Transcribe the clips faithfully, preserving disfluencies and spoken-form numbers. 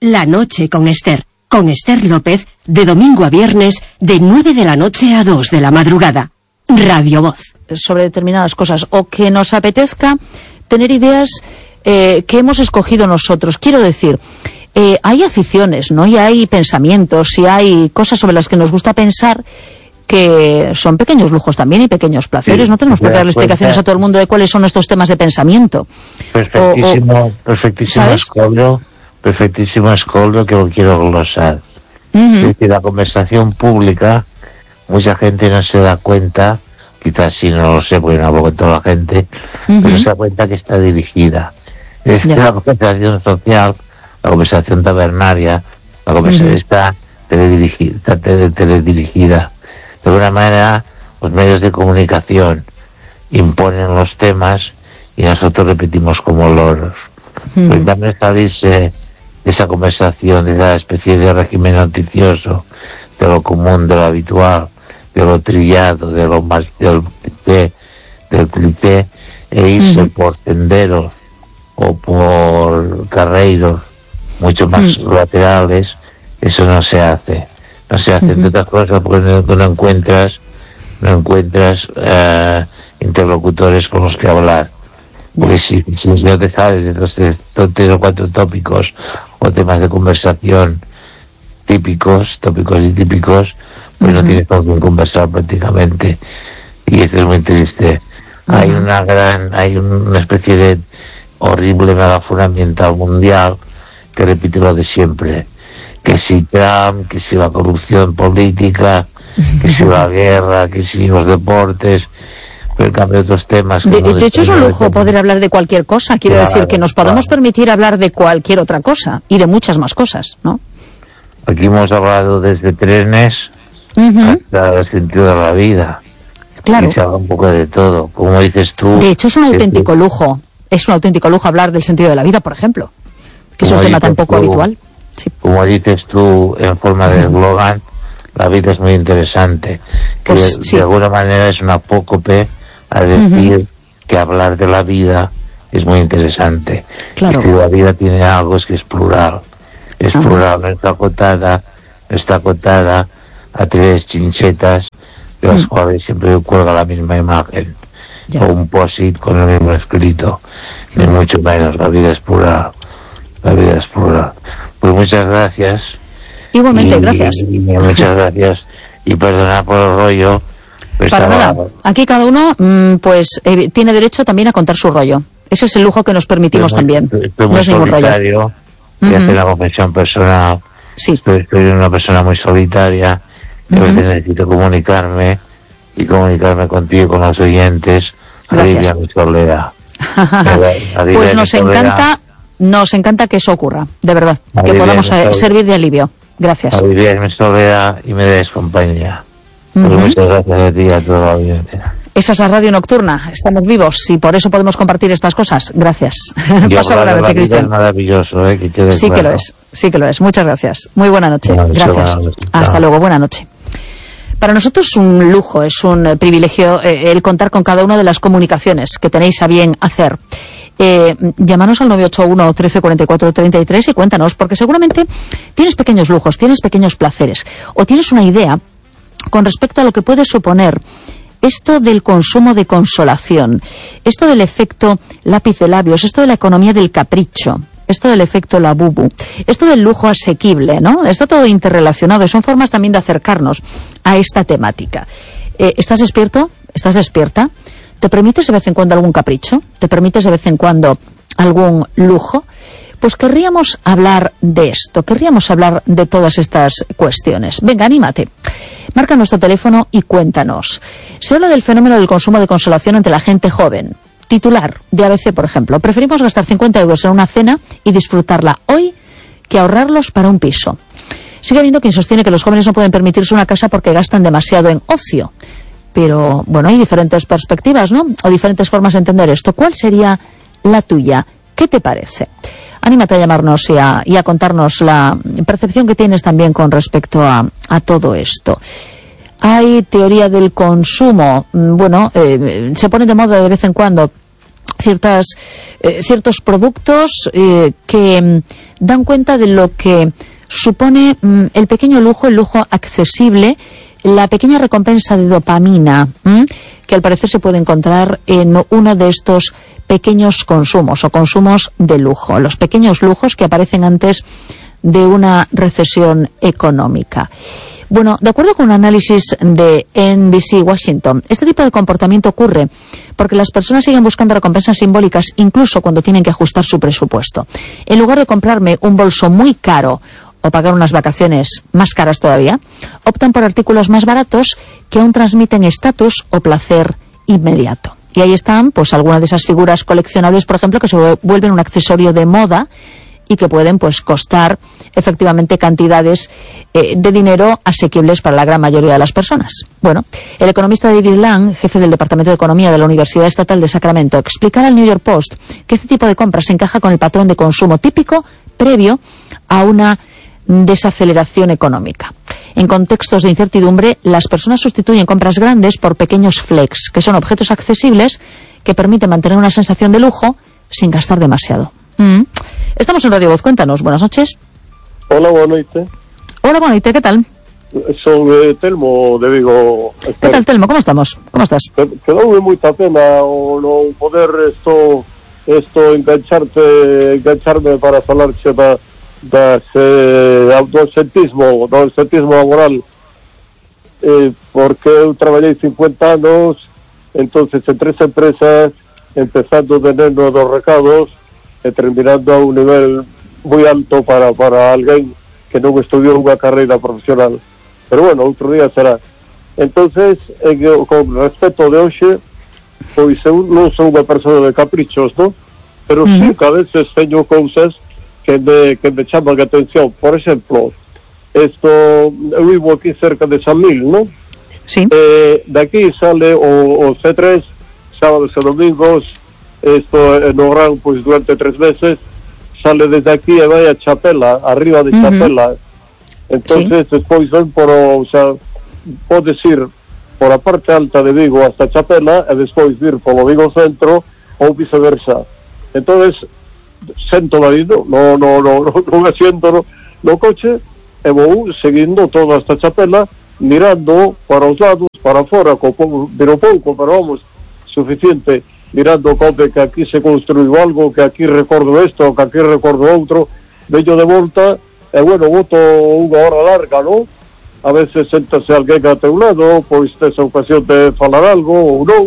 La noche con Esther. Con Esther López, de domingo a viernes, de nueve de la noche a dos de la madrugada. Radio Voz. Sobre determinadas cosas, o que nos apetezca tener ideas eh, que hemos escogido nosotros. Quiero decir, eh, hay aficiones, ¿no? Y hay pensamientos, y hay cosas sobre las que nos gusta pensar que son pequeños lujos también y pequeños placeres. Sí, no tenemos por qué darle explicaciones a todo el mundo de cuáles son nuestros temas de pensamiento. Perfectísimo, o, o, perfectísimo escollo, perfectísimo escollo que lo quiero glosar. Uh-huh. Es decir, la conversación pública, mucha gente no se da cuenta, quizás sí, no lo sé, porque no hablo con toda la gente, uh-huh. pero se da cuenta que está dirigida. Es decir, la conversación social, la conversación tabernaria, la conversación uh-huh. está teledirigida, está tele, teledirigida. De alguna manera, los medios de comunicación imponen los temas y nosotros repetimos como loros. Mm. Pero también salirse de esa conversación, de esa especie de régimen noticioso, de lo común, de lo habitual, de lo trillado, de lo más, del cliché, del cliché, e irse mm. por senderos o por carreiros mucho más mm. laterales, eso no se hace. No se hace, entre otras cosas, porque no, no encuentras, no encuentras uh, interlocutores con los que hablar. Porque si, si no te sales de los tres, tres o cuatro tópicos o temas de conversación típicos, tópicos y típicos, pues uh-huh. no tienes con quién conversar prácticamente. Y eso es muy triste. Uh-huh. Hay una gran, hay una especie de horrible megáfora ambiental mundial que repite lo de siempre. Que si Trump, que si la corrupción política, que si la guerra, que si los deportes, pero en cambio otros temas... De, de hecho es un lujo poder hablar de cualquier cosa, quiero claro, decir que nos podemos claro. permitir hablar de cualquier otra cosa, y de muchas más cosas, ¿no? Aquí hemos hablado desde trenes uh-huh. hasta el sentido de la vida. Claro. Y se habla un poco de todo, como dices tú... De hecho es un auténtico es, lujo, es un auténtico lujo hablar del sentido de la vida, por ejemplo, que es un tema tan poco tú, habitual. Sí. Como dices tú, en forma de eslogan, la vida es muy interesante. Que pues, de, sí. de alguna manera es un apócope a decir uh-huh. que hablar de la vida es muy interesante. Claro. Y que la vida tiene algo, es que es plural. Es uh-huh. plural, no está acotada, no está acotada a tres chinchetas, de las uh-huh. cuales siempre cuelga la misma imagen. Ya. O un post-it con el mismo escrito. Ni mucho menos, la vida es plural. La vida es plural. Pues muchas gracias. Igualmente, y, gracias. Y, y muchas gracias. Y perdona por el rollo. Pues para nada. Aquí cada uno mmm, pues eh, tiene derecho también a contar su rollo. Ese es el lujo que nos permitimos estoy muy, también. Estoy muy no es ningún solitario. rollo. Y uh-huh. hacer la confesión personal. Sí. Estoy, estoy una persona muy solitaria. Uh-huh. A veces necesito comunicarme y comunicarme contigo, con los oyentes. Gracias. Alivia mi soledad. Pues nos encanta... Nos encanta que eso ocurra, de verdad, que Alivia podamos a, servir de alivio. Gracias. Aliviar mi soledad y me des compañía. Uh-huh. Pues muchas gracias a ti y a toda la audiencia. Esa es la radio nocturna, estamos vivos y por eso podemos compartir estas cosas. Gracias. Pasa buena noche, Cristian. Es maravilloso, ¿eh? Que quede sí claro. que lo es, sí que lo es. Muchas gracias. Muy buena noche. Buena noche gracias. Buena noche. Hasta luego, buena noche. Para nosotros es un lujo, es un eh, privilegio eh, el contar con cada una de las comunicaciones que tenéis a bien hacer. Eh, llámanos al nueve ocho uno, trece cuarenta y cuatro, treinta y tres y cuéntanos, porque seguramente tienes pequeños lujos, tienes pequeños placeres, o tienes una idea con respecto a lo que puede suponer esto del consumo de consolación, esto del efecto lápiz de labios, esto de la economía del capricho, esto del efecto labubu, esto del lujo asequible, ¿no? Está todo interrelacionado y son formas también de acercarnos a esta temática. Eh, ¿Estás despierto? ¿Estás despierta? ¿Te permites de vez en cuando algún capricho? ¿Te permites de vez en cuando algún lujo? Pues querríamos hablar de esto, querríamos hablar de todas estas cuestiones. Venga, anímate. Marca nuestro teléfono y cuéntanos. Se habla del fenómeno del consumo de consolación entre la gente joven. Titular de A B C, por ejemplo. Preferimos gastar cincuenta euros en una cena y disfrutarla hoy que ahorrarlos para un piso. Sigue habiendo quien sostiene que los jóvenes no pueden permitirse una casa porque gastan demasiado en ocio. Pero, bueno, hay diferentes perspectivas, ¿no? O diferentes formas de entender esto. ¿Cuál sería la tuya? ¿Qué te parece? Anímate a llamarnos y a, y a contarnos la percepción que tienes también con respecto a, a todo esto. Hay teoría del consumo. Bueno, eh, se pone de moda de vez en cuando ciertas, eh, ciertos productos eh, que mm, dan cuenta de lo que supone mm, el pequeño lujo, el lujo accesible, la pequeña recompensa de dopamina ¿m? que al parecer se puede encontrar en uno de estos pequeños consumos o consumos de lujo, los pequeños lujos que aparecen antes de una recesión económica. Bueno, de acuerdo con un análisis de N B C Washington, este tipo de comportamiento ocurre porque las personas siguen buscando recompensas simbólicas incluso cuando tienen que ajustar su presupuesto. En lugar de comprarme un bolso muy caro o pagar unas vacaciones más caras todavía, optan por artículos más baratos que aún transmiten estatus o placer inmediato. Y ahí están, pues, algunas de esas figuras coleccionables, por ejemplo, que se vuelven un accesorio de moda y que pueden, pues, costar efectivamente cantidades eh, de dinero asequibles para la gran mayoría de las personas. Bueno, el economista David Lang, jefe del Departamento de Economía de la Universidad Estatal de Sacramento, explicaba al New York Post que este tipo de compras encaja con el patrón de consumo típico previo a una desaceleración económica. En contextos de incertidumbre, las personas sustituyen compras grandes por pequeños flex, que son objetos accesibles que permiten mantener una sensación de lujo sin gastar demasiado. Mm. Estamos en Radio Voz, cuéntanos, buenas noches. Hola, boa noite. Hola, boa noite, ¿qué tal? Soy eh, Telmo de Vigo. ¿Qué tal, Telmo? ¿Cómo estamos? ¿Cómo estás? Quedoume moita pena o non poder esto, esto engancharte, engancharme para falarche da Das, eh, do ascetismo, do ascetismo laboral, eh, porque eu traballei cincuenta anos, entonces en tres empresas, empezando de neno dos recados e terminando a un nivel moi alto para, para alguén que non estudiou unha carreira profesional. Pero bueno, outro día será. Entonces, en, con respecto de hoxe, pois eu non sou unha persona de caprichos, non? Pero uh-huh. sí que a veces teño cousas que me, que me chaman a atención. Por exemplo, esto, eu vivo aquí cerca de San Mil, ¿no? Sí. Eh, de aquí sale o, o C tres, sábados e domingos, esto no gran, pois, durante tres meses, sale desde aquí e vai a Chapela, arriba de Chapela. Uh-huh. Entonces, sí. Despois ven por, o, o sea, podes ir por a parte alta de Vigo hasta Chapela e despois vir polo Vigo Centro ou viceversa. Entonces, sento aí, no, no, no, no, no asiento no, no coche e vou seguindo toda esta Chapela, mirando para os lados, para fora, co pouco, pero pouco, pero vamos, suficiente, mirando como que aquí se construiu algo, que aquí recordo isto, que aquí recordo outro, veño de volta, e bueno, boto unha hora larga, non? A veces sentase alguén a teu lado, pois tes a ocasión de falar algo, ou non,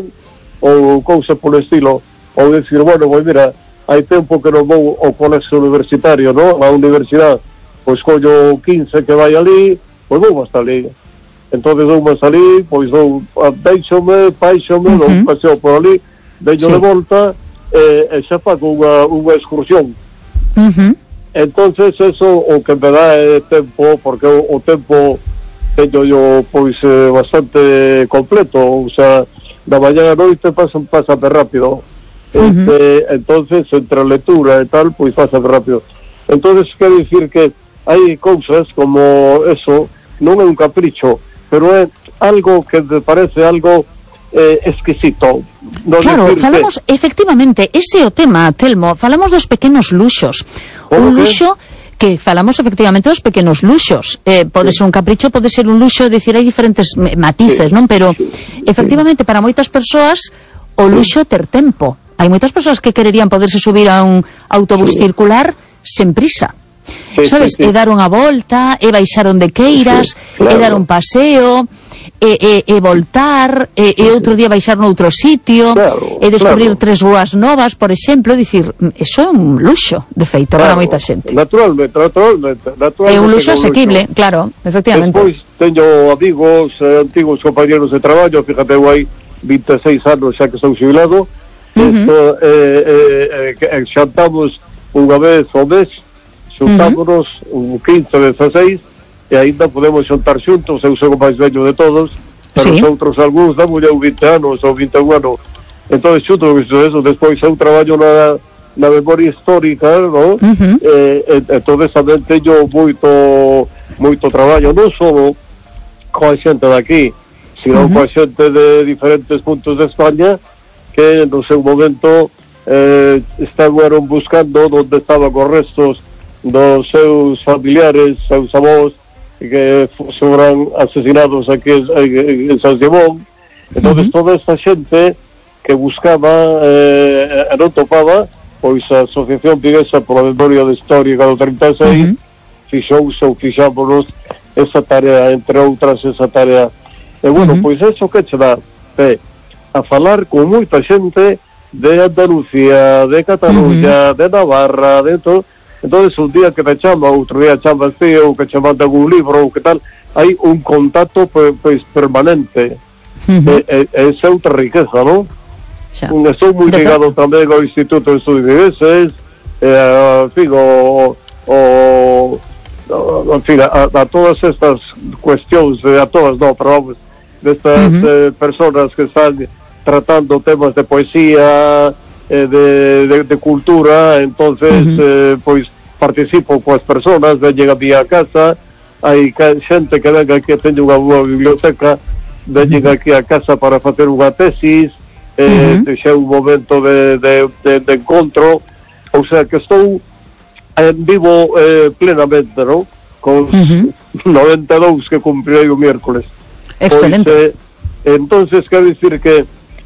ou cousa polo estilo, ou decir, bueno, pois mira, hai tempo que non vou ao colexio universitario, non? A universidade, pois collo quince que vai ali, pois vou hasta ali. Entonces vou hasta ali, pois dou, deixome, paixome, uh-huh. dou un paseo por ali, veño sí. de volta, e, e xa fago unha, unha excursión. Uh-huh. Entonces eso o que me dá é tempo, porque o, o tempo teño yo, pois, eh, bastante completo, o sea, da mañana a noite pasa, pasa rápido. Este, uh-huh. Entonces entre a lectura e tal, pois pasa rápido. Entonces quero dicir que hai cousas como eso, non é un capricho, pero é algo que me parece algo eh, exquisito. Non claro, falamos que... efectivamente, ese é o tema, Telmo, falamos dos pequenos luxos. Un luxo que falamos efectivamente dos pequenos luxos. Eh, pode sí. ser un capricho, pode ser un luxo, decir, hai diferentes matices, sí. non? Pero sí. efectivamente, para moitas persoas o luxo é ter tempo. Hai moitas persoas que quererían poderse subir a un autobús sí. circular sen prisa. Sí, sabes? Sí, sí. E dar unha volta, e baixar onde queiras, sí, claro. e dar un paseo, e, e, e voltar, e, e outro día baixar noutro sitio, claro, e descubrir claro. tres ruas novas, por exemplo, dicir, eso é un luxo, de feito, claro, para moita xente. Naturalmente, naturalmente. naturalmente é un luxo asequible, luxo. Claro, efectivamente. Despois teño amigos, eh, antigos compañeros de traballo, fíjate, eu hai vinte e seis anos xa que estou xubilado. Esto, uh-huh. eh, eh, eh, xantamos unha vez ao mes, xuntámonos uh-huh. un quince, dezasseis, e ainda podemos xantar xuntos, eu sou o máis vello de todos, pero sí. os outros algúns damos eu vinte anos ou vinte e un anos, entón xunto eso, despois eu traballo na, na memoria histórica, no? Uh-huh. eh, entón tamén teño moito, moito traballo, non só coa xente daqui, sino uh-huh. coa xente de diferentes puntos de España, que no seu momento eh, estaban buscando onde estaban os restos dos seus familiares, seus avós, que foran asesinados aquí en, en San Simón. Entonces uh-huh. toda esta xente que buscaba eh, non topaba, pois a Asociación Viguesa pola Memoria Histórica do trinta e seis uh-huh. fixouse ou fixámonos esa tarea, entre outras esa tarea. E bueno, uh-huh. pois eso que che dá eh, a falar con moita xente de Andalucía, de Cataluña, uh-huh. de Navarra, de todo. Entonces un día que te chama, outro día chamas tío, ou que che mandan un libro, ou que tal, hai un contacto pois, pois permanente. Uh-huh. E, e, esa é outra riqueza, non? Xa. Estou moi ligado tamén ao Instituto de Estudios Vigueses, eh, en fin, o, o, en fin, a, a todas estas cuestións, a todas, no, pero vamos, destas uh-huh. eh, personas que están tratando temas de poesía, eh, de, de, de cultura, entonces uh-huh. eh, pois participo coas personas, veñen a mi a casa, hai xente que venga aquí, teño unha boa biblioteca, veñen uh-huh. aquí a casa para facer unha tesis, eh, uh-huh. xa un momento de, de, de, de encontro, ou sea que estou en vivo eh, plenamente, non? Con uh-huh. noventa e dous que cumprirei o miércoles. Excelente. Pois, eh, entonces quero dicir que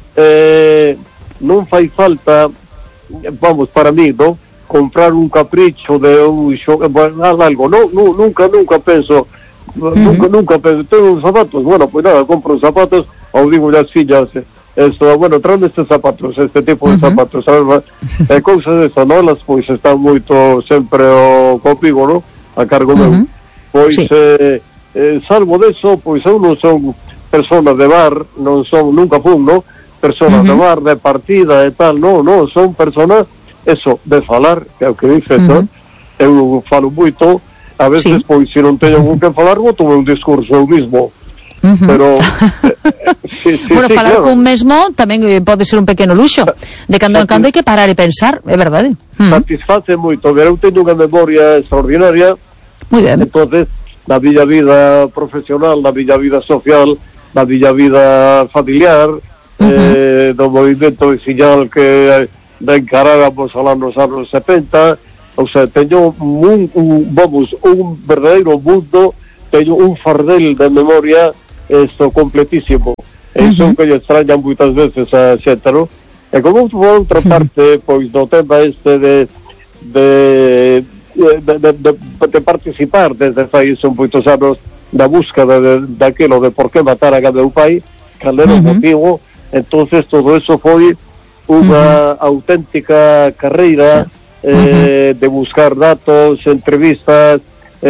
eh, non fai falta, vamos, para mí, non? Comprar un capricho de un xogo, algo, no, no, nunca, nunca penso, uh-huh. nunca, nunca penso, tengo uns zapatos, bueno, pues nada, compro uns zapatos, ou digo as fillas, esto, bueno, traen estes zapatos, este tipo de uh-huh. zapatos, sabes, e cousas destas, non, elas, pois, están moito sempre o comigo, non, a cargo meu, uh-huh. pois, sí. eh, eh, salvo deso, pois, eu non son personas de bar, non son, nunca fun, non, personas uh-huh. de bar, de partida e tal, non, non, son personas, eso, de falar, que é o que dices, uh-huh. eu falo moito, a veces, sí. pois, se non teño con que falar, vou tomar un discurso eu mismo, uh-huh. pero eh, sí, sí, bueno, sí, falar claro. con mesmo tamén pode ser un pequeno luxo, de cando en cando hai que parar e pensar, é verdade. Uh-huh. Satisface moito, ver, eu teño unha memoria extraordinaria, moi ben, entonces, na miña vida profesional, na miña vida social, na miña vida familiar, uh-huh. eh, do movimento veciñal que de encaráramos alá nos anos setenta, ou sea, teño un, un, vamos, un verdadeiro mundo, teño un fardel de memoria esto completísimo. Uh-huh. Eso que lle extrañan moitas veces a xente, non? E como por outra parte, pois no tema este de de, de, de, de, de participar desde fai son moitos anos da búsqueda de, daquilo de por que matar a meu pai, cal era o uh-huh. motivo, entonces todo eso foi unha uh-huh. auténtica carreira sí. eh, uh-huh. de buscar datos, entrevistas,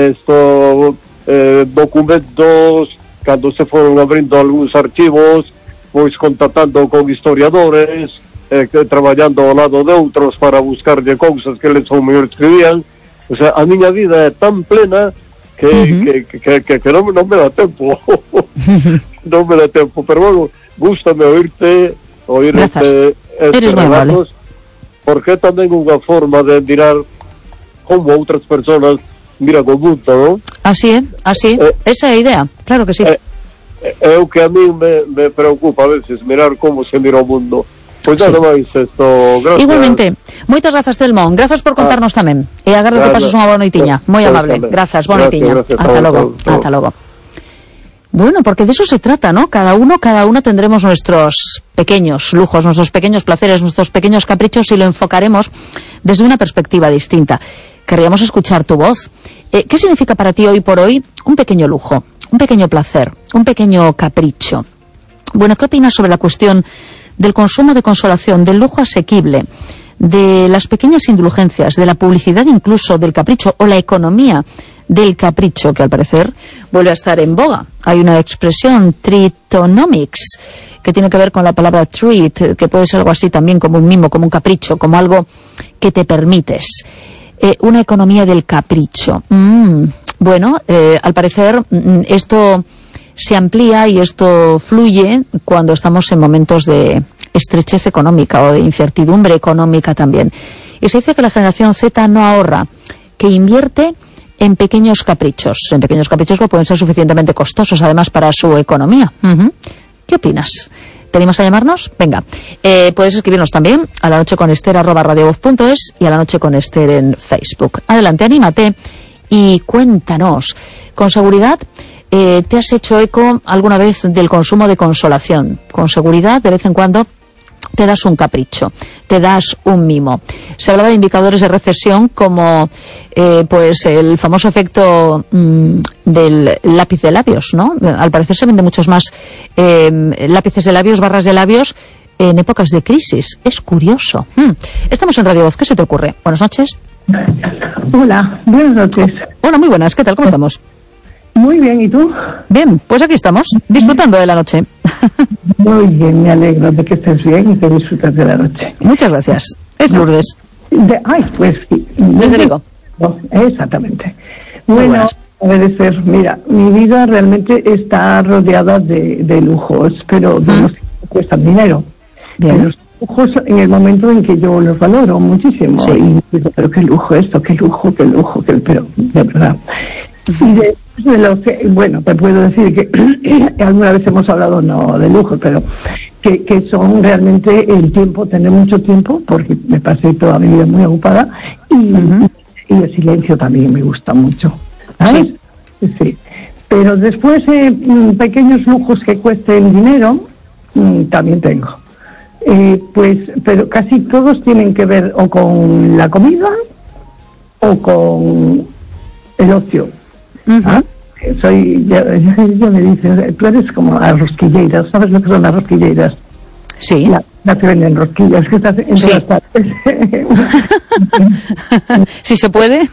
esto, eh, documentos, cando se foron abrindo algúns archivos, pois contactando con historiadores, eh, que, traballando ao lado de outros para buscarlle cousas que eles ou mellor escribían. O sea, a miña vida é tan plena que, uh-huh. que, que, que, que non, non me dá tempo. Non me dá tempo, pero bueno, gústame oírte, oír este, este relatos, porque é tamén unha forma de mirar como outras persoas miran o mundo, non? Así é, así, eh, esa é a idea, claro que sí. É eh, eh, o que a mí me, me preocupa a veces, mirar como se mira o mundo. Pois nada sí. máis isto, gracias. Igualmente, moitas grazas, Telmo, grazas por contarnos ah, tamén, e agardo que pases unha boa noitiña, moi amable, grazas, boa noitiña, ata logo, ata logo. Bueno, porque de eso se trata, ¿no? Cada uno, cada una tendremos nuestros pequeños lujos, nuestros pequeños placeres, nuestros pequeños caprichos y lo enfocaremos desde una perspectiva distinta. Querríamos escuchar tu voz. Eh, ¿Qué significa para ti hoy por hoy un pequeño lujo, un pequeño placer, un pequeño capricho? Bueno, ¿qué opinas sobre la cuestión del consumo de consolación, del lujo asequible, de las pequeñas indulgencias, de la publicidad incluso del capricho o la economía del capricho, que al parecer vuelve a estar en boga? Hay una expresión, treatonomics, que tiene que ver con la palabra treat, que puede ser algo así también como un mimo, como un capricho, como algo que te permites. Eh, una economía del capricho. Mm, bueno, eh, al parecer mm, esto se amplía y esto fluye cuando estamos en momentos de estrechez económica o de incertidumbre económica también. Y se dice que la generación Z no ahorra, que invierte en pequeños caprichos, en pequeños caprichos que pueden ser suficientemente costosos además para su economía. Uh-huh. ¿Qué opinas? ¿Te animas a llamarnos? Venga. Eh, puedes escribirnos también a la noche con Ester arroba radiovoz punto es y a la noche con Ester en Facebook. Adelante, anímate y cuéntanos. Con seguridad, eh, ¿te has hecho eco alguna vez del consumo de consolación? Con seguridad, de vez en cuando te das un capricho, te das un mimo. Se hablaba de indicadores de recesión como eh, pues el famoso efecto mmm, del lápiz de labios, ¿no? Al parecer se venden muchos más eh, lápices de labios, barras de labios en épocas de crisis. Es curioso. Hmm. Estamos en Radio Voz. ¿Qué se te ocurre? Buenas noches. Hola, buenas noches. Hola, muy buenas. ¿Qué tal? ¿Cómo estamos? Muy bien, ¿y tú? Bien, pues aquí estamos, disfrutando de la noche. Muy bien, me alegro de que estés bien y que disfrutes de la noche. Muchas gracias. Es Lourdes. De, ay, pues sí. Desde Vigo. Exactamente. Muy bueno, buenas. puede ser, mira, mi vida realmente está rodeada de, de lujos, pero de los que cuestan dinero. Bien. De los lujos en el momento en que yo los valoro muchísimo. Sí. Y digo, pero qué lujo esto, qué lujo, qué lujo, qué, pero de verdad. Y de, de lo que, bueno, te puedo decir que alguna vez hemos hablado, no de lujo, pero que, que son realmente el tiempo, tener mucho tiempo, porque me pasé toda mi vida muy ocupada, y, uh-huh. y el silencio también me gusta mucho, ¿sabes? Sí. Sí. Pero después, eh, pequeños lujos que cuesten dinero, mm, también tengo. Eh, pues, pero casi todos tienen que ver o con la comida o con el ocio. Uh-huh. ¿Ah? Soy, ya, ya, ya me dicen, tú eres como las rosquilleras, ¿sabes lo que son las rosquilleras? Sí. La, la que venden rosquillas, que estás en sí. todas partes. ¿Sí se puede?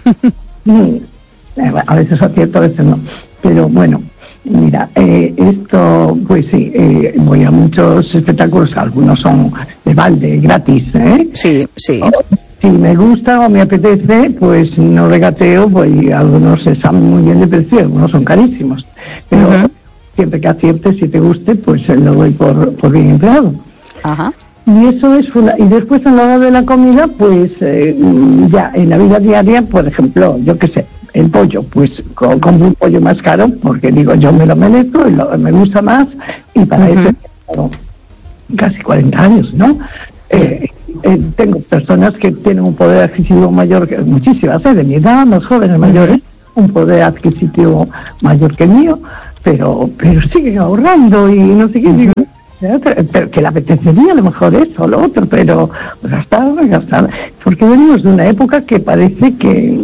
A veces acierto, a veces no. Pero bueno, mira, eh, esto, pues sí, eh, voy a muchos espectáculos, algunos son de balde, gratis, ¿eh? Sí, sí. O, si me gusta o me apetece, pues no regateo, pues algunos están muy bien de precio, algunos son carísimos. Pero uh-huh. siempre que aciertes, si te guste, pues lo doy por, por bien empleado. Ajá. Y eso es una... Y después a la hora de la comida, pues eh, ya en la vida diaria, por ejemplo, yo qué sé, el pollo, pues co- compro un pollo más caro, porque digo, yo me lo merezco y lo, me gusta más, y para uh-huh. eso tengo casi cuarenta años, ¿no? Eh, eh, tengo personas que tienen un poder adquisitivo mayor que muchísimas, ¿eh? De mi edad, más jóvenes, mayores, un poder adquisitivo mayor que el mío, pero pero siguen ahorrando y no sé qué, digo, pero que le apetecería a lo mejor eso o lo otro, pero gastar, gastar, porque venimos de una época que parece que,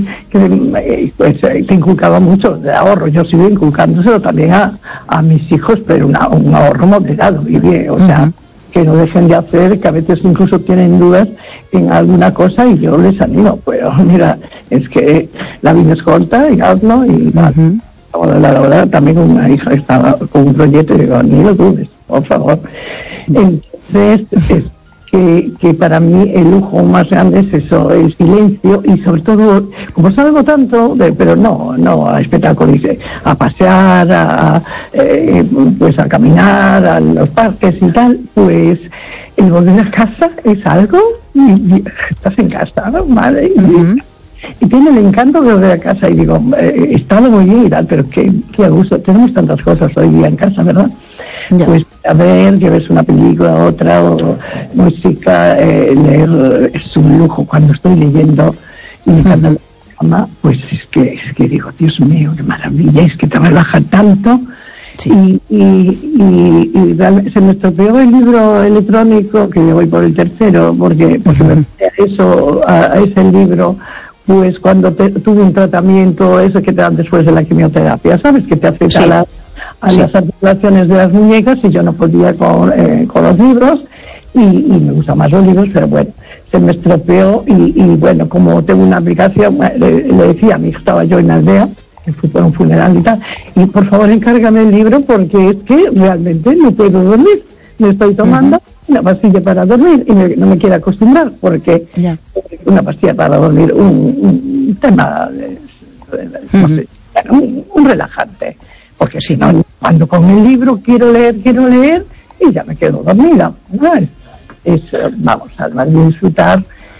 que pues, te inculcaba mucho de ahorro. Yo sigo inculcándoselo también a, a mis hijos, pero una, un ahorro moderado y bien, o sea, uh-huh. que no dejen de hacer, que a veces incluso tienen dudas en alguna cosa y yo les animo, pero mira, es que la vida es corta y hazlo y tal. Uh-huh. La verdad, también una hija estaba con un proyecto y digo, ni lo dudes, por favor. Entonces, es que, que para mí el lujo más grande es eso, el silencio y sobre todo, como salgo tanto, de, pero no, no a espectáculos, a pasear, a, eh, pues a caminar, a los parques y tal, pues el volver a casa es algo, y, y estás en casa, ¿no? Madre, uh-huh. y, y tiene el encanto de volver a casa y digo, eh, he estado muy bien y tal, pero qué, qué a gusto, tenemos tantas cosas hoy día en casa, ¿verdad? Ya. Pues a ver, que ves una película, otra, o música, eh, leer es un lujo. Cuando estoy leyendo y me encanta la cama, pues es que, es que digo, Dios mío, qué maravilla, es que te relaja tanto. Sí. Y, y, y, y se me estropeó el libro electrónico, que yo voy por el tercero, porque, porque me eso, a, a ese libro, pues cuando te, tuve un tratamiento, eso que te dan después de la quimioterapia, ¿sabes? Que te afecta sí. a, la, a sí. las articulaciones de las muñecas y yo no podía con, eh, con los libros y, y me gustan más los libros, pero bueno, se me estropeó y, y bueno, como tengo una aplicación, le, le decía a mi hija, estaba yo en la aldea, que fui por un funeral y tal, y por favor encárgame el libro porque es que realmente no puedo dormir, me estoy tomando uh-huh. una pastilla para dormir y me, no me quiero acostumbrar porque yeah. una pastilla para dormir, un, un tema, de, no uh-huh. sé, un, un relajante, porque si no, cuando con el libro quiero leer, quiero leer y ya me quedo dormida, ¿no? Es, es vamos, además de disfrutar,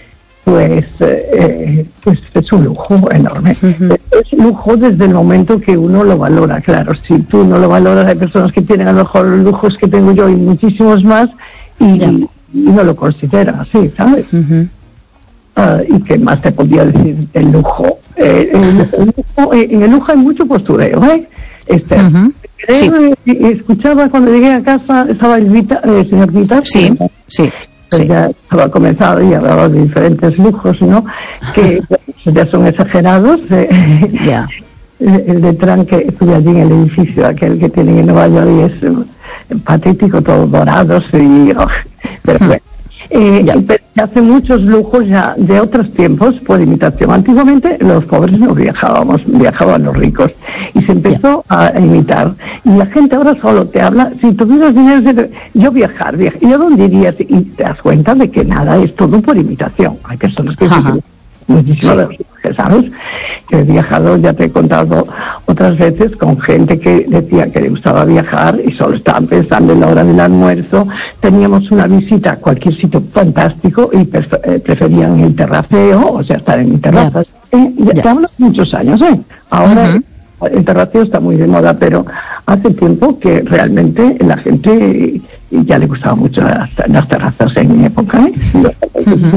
pues, eh, pues es un lujo enorme. Uh-huh. Es lujo desde el momento que uno lo valora, claro. Si tú no lo valoras, hay personas que tienen a lo mejor los lujos que tengo yo y muchísimos más y, y no lo consideran así, ¿sabes? Uh-huh. Uh, y qué más te podría decir el lujo. Eh, el, el lujo eh, en el lujo hay mucho postureo, ¿eh? Este, uh-huh. Sí. Eh, escuchaba cuando llegué a casa, estaba el, Vita, el señor Vita. Sí, que, sí. Pues sí. Ya estaba comenzado y hablaba de diferentes lujos, ¿no? Que pues, ya son exagerados. Eh, yeah. el, el de Tran, que estuve allí en el edificio aquel que tienen en Nueva York, y es eh, patético, todos dorados y... Oh, pero bueno. Eh, yeah. Pero hace muchos lujos ya de otros tiempos por imitación. Antiguamente los pobres no viajábamos, viajaban los ricos y se empezó yeah. a imitar. Y la gente ahora solo te habla, si tuvieras dinero, yo viajar, viajar. ¿Y a dónde irías? Y te das cuenta de que nada, es todo por imitación. Hay personas que dicen muchísimo de los viajes, ¿sabes? Que he viajado, ya te he contado otras veces, con gente que decía que le gustaba viajar y solo estaban pensando en la hora del almuerzo. Teníamos una visita a cualquier sitio fantástico y pref- eh, preferían el terraceo, o sea, estar en terrazas. Yeah. Eh, ya yeah. Te muchos años, ¿eh? Ahora uh-huh. el terraceo está muy de moda, pero hace tiempo que realmente la gente ya le gustaba mucho las, las terrazas en mi época, ¿eh? Uh-huh.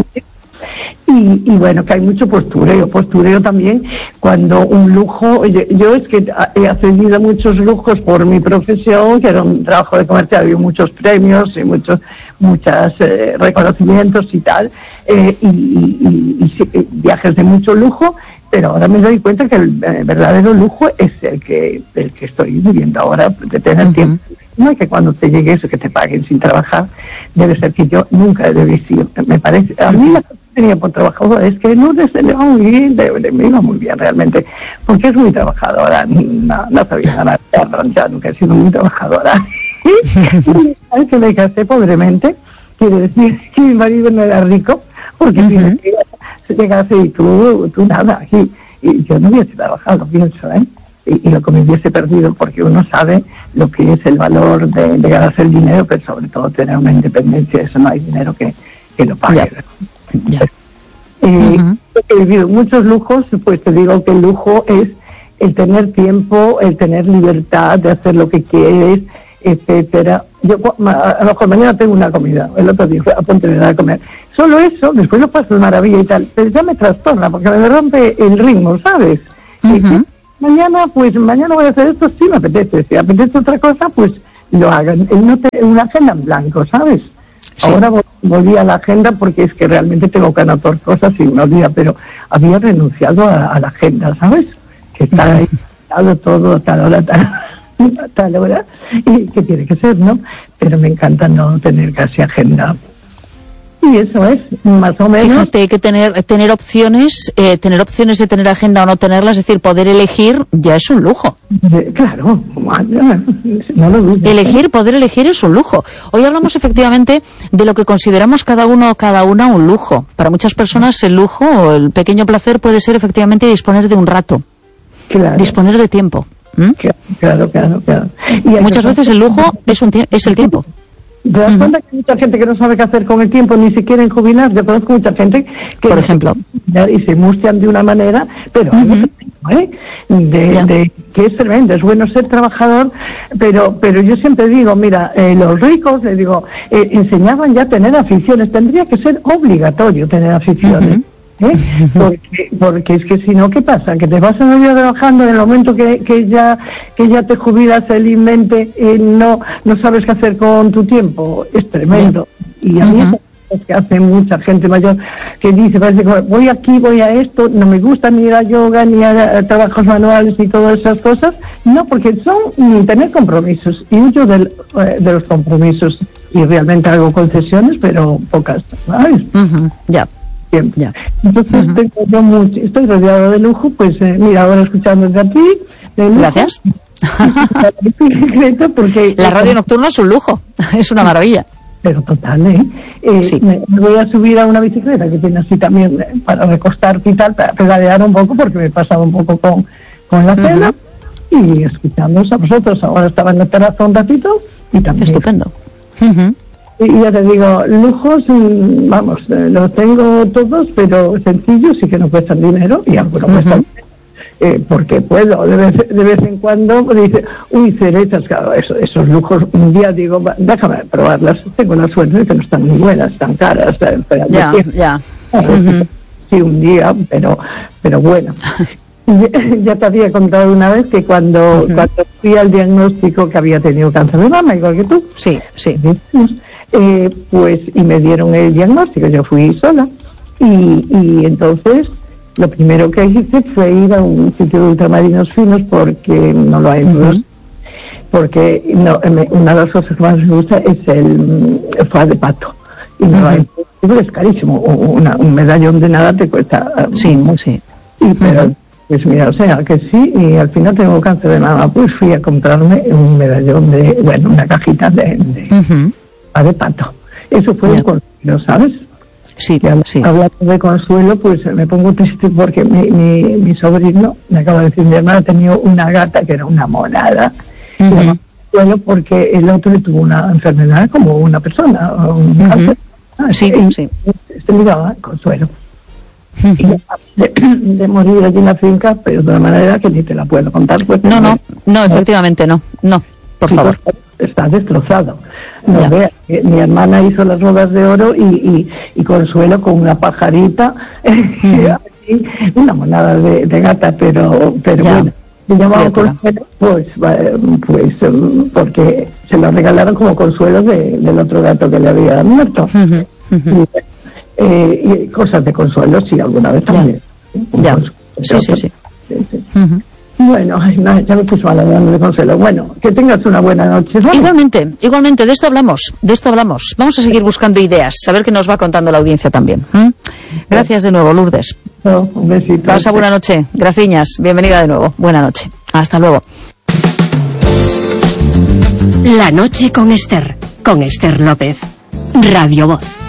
Y, y bueno, que hay mucho postureo, postureo también cuando un lujo, yo, yo es que he accedido a muchos lujos por mi profesión, que era un trabajo de comercial, había muchos premios y muchos muchos eh, reconocimientos y tal, eh, y, y, y, y viajes de mucho lujo, pero ahora me doy cuenta que el eh, verdadero lujo es el que el que estoy viviendo ahora, de tener uh-huh. tiempo. No es que cuando te llegue eso, que te paguen sin trabajar, debe ser que yo nunca he debido, me parece, a mí la cosa que tenía por trabajador es que no se le va muy bien, de, de, me iba muy bien realmente, porque es muy trabajadora, no, no sabía ganar, ya nunca he sido muy trabajadora. ¿Sabes que me casé pobremente? Quiere decir que mi marido no era rico, porque uh-huh. si te casé y tú, tú nada, y, y yo no hubiese trabajado, pienso, ¿eh? Y, y lo que me hubiese perdido, porque uno sabe lo que es el valor de, de ganarse el dinero, pero sobre todo tener una independencia, eso no hay dinero que, que lo pague. Yeah. Yeah. Eh, uh-huh. He vivido muchos lujos, pues te digo que el lujo es el tener tiempo, el tener libertad de hacer lo que quieres, etcétera. Yo a lo mejor mañana tengo una comida, el otro día fue a Pontevedra a comer. Solo eso, después lo paso de maravilla y tal, pero ya me trastorna, porque me rompe el ritmo, ¿sabes? Uh-huh. Mañana, pues mañana voy a hacer esto, sí me apetece. Si apetece otra cosa, pues lo hagan. No te, una agenda en blanco, ¿sabes? Sí. Ahora volví a la agenda porque es que realmente tengo que anotar cosas y me olvida, pero había renunciado a, a la agenda, ¿sabes? Que está ahí todo, tal hora, tal, tal hora, y que tiene que ser, ¿no? Pero me encanta no tener casi agenda. Y eso es, más o menos. Fíjate que tener tener opciones, eh, tener opciones de tener agenda o no tenerlas, es decir, poder elegir, ya es un lujo. Claro, no lo dudes. Elegir, poder elegir es un lujo. Hoy hablamos efectivamente de lo que consideramos cada uno o cada una un lujo. Para muchas personas el lujo o el pequeño placer puede ser efectivamente disponer de un rato, claro. disponer de tiempo. ¿Mm? Claro, claro, claro. Y muchas veces el lujo es un tie- es el tiempo. ¿Te das cuenta que hay mucha gente que no sabe qué hacer con el tiempo, ni siquiera en jubilar? Yo conozco mucha gente que... Por ejemplo. Y se mustian de una manera, pero... Uh-huh. ¿eh? De, yeah. de, que es tremendo, es bueno ser trabajador, pero pero yo siempre digo, mira, eh, los ricos, les digo, eh, enseñaban ya a tener aficiones, tendría que ser obligatorio tener aficiones. Uh-huh. ¿Eh? Porque, porque es que si no, ¿qué pasa? Que te vas a la vida trabajando en el momento que, que ya que ya te jubilas felizmente y no no sabes qué hacer con tu tiempo. Es tremendo. Y a mí uh-huh. es que hace mucha gente mayor que dice, parece que voy aquí, voy a esto, no me gusta ni ir a yoga, ni a, a trabajos manuales, ni todas esas cosas. No, porque son tener compromisos. Y huyo del, eh, de los compromisos. Y realmente hago concesiones, pero pocas, ¿sabes? Uh-huh. Ya. Ya. Entonces uh-huh. tengo yo mucho, estoy rodeado de lujo, pues eh, mira, ahora escuchándote a ti. Gracias. Porque la radio nocturna es un lujo, es una maravilla. Pero total, ¿eh? eh sí. me, me voy a subir a una bicicleta que tiene así también eh, para recostarte y tal, para pedalear un poco, porque me he pasado un poco con, con la cena, uh-huh. y escuchándoos a vosotros. Ahora estaba en la terraza un ratito y también. Estupendo. Uh-huh. Y ya te digo, lujos, vamos, los tengo todos, pero sencillos y que no cuestan dinero, y algunos uh-huh. cuestan dinero, eh, porque puedo, de vez, de vez en cuando, dice, uy, cerezas, claro, eso, esos lujos, un día digo, déjame probarlas, tengo la suerte de que no están muy buenas, están caras, pero ya, ya. Uh-huh. Sí, un día, pero, pero bueno. Ya te había contado una vez que cuando, uh-huh. cuando fui al diagnóstico que había tenido cáncer de mama, igual que tú. Sí, sí. Eh, pues, y me dieron el diagnóstico, yo fui sola. Y, y entonces, lo primero que hice fue ir a un sitio de ultramarinos finos porque no lo hay. Uh-huh. Porque no, una de las cosas que más me gusta es el, el foie de pato. Y no uh-huh. lo hay. Es carísimo. Una, un medallón de nada te cuesta. Sí, mucho. sí. Y, pero, uh-huh. Pues mira, o sea, que sí, y al final tengo cáncer de mama, pues fui a comprarme un medallón de, bueno, una cajita de, de, uh-huh. de pato. Eso fue yeah. un consuelo, ¿sabes? Sí, que sí. Hablando de consuelo, pues me pongo triste porque mi, mi, mi sobrino, me acaba de decir mi hermana, tenía una gata que era una monada. Uh-huh. Y la consuelo porque el otro le tuvo una enfermedad como una persona, un uh-huh. cáncer. Ah, sí, y, sí. Se le daba consuelo. Uh-huh. De, de morir allí en la finca, pero de una manera que ni te la puedo contar. Pues, no, no, no, efectivamente no, no, por favor. Está destrozado. No veas, mi hermana hizo las bodas de oro y, y, y Consuelo con una pajarita, uh-huh. una monada de, de gata, pero, pero ya. Bueno, le llamaban Consuelo, pues, pues, porque se lo regalaron como consuelo de, del otro gato que le había muerto. Uh-huh. Uh-huh. Y, Eh, y cosas de consuelo, sí, alguna vez también. Ya, ya. Sí, sí, sí. sí, sí. Uh-huh. Bueno, ay, no, ya me puse mal hablando de consuelo. Bueno, que tengas una buena noche. ¿Vale? Igualmente, igualmente, de esto hablamos, de esto hablamos. Vamos a seguir buscando ideas, a ver qué nos va contando la audiencia también. ¿Mm? Gracias de nuevo, Lourdes. No, un besito. Pasa buena noche. Graciñas, bienvenida de nuevo. Buena noche. Hasta luego. La noche con Esther, con Esther López. Radio Voz.